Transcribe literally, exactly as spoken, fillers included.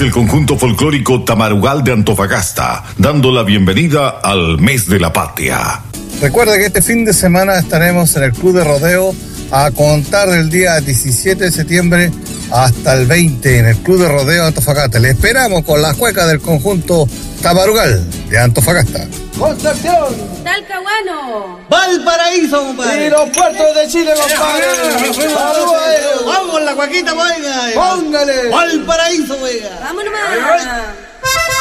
el conjunto folclórico Tamarugal de Antofagasta, dando la bienvenida al mes de la patria. Recuerda que este fin de semana estaremos en el Club de Rodeo a contar del día diecisiete de septiembre hasta el veinte en el Club de Rodeo de Antofagasta. Le esperamos con la cueca del conjunto Tamarugal de Antofagasta. Concepción, Talcahuano, Valparaíso, compadre. Y los puertos de Chile, compadre. Saludos a ellos. Vamos, la cuequita, oiga. Póngale. Valparaíso, oiga. vámonos más.